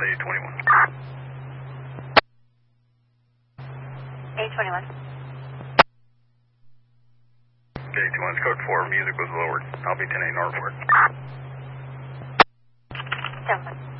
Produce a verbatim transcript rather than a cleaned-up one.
A twenty-one. A twenty-one. A twenty-one, code four, music was lowered. I'll be ten eight Norfolk. seven.